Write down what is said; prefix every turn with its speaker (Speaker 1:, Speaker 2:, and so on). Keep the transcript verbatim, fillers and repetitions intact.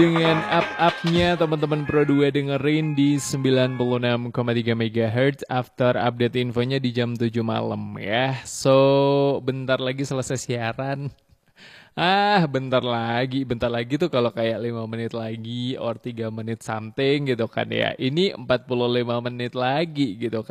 Speaker 1: Dengan up-upnya teman-teman Pro dua dengerin di sembilan puluh enam koma tiga megahertz after update infonya di jam tujuh malam ya. So, bentar lagi selesai siaran. Ah, bentar lagi, bentar lagi tuh kalau kayak lima menit lagi or tiga menit something gitu kan ya. Ini empat puluh lima menit lagi gitu kan.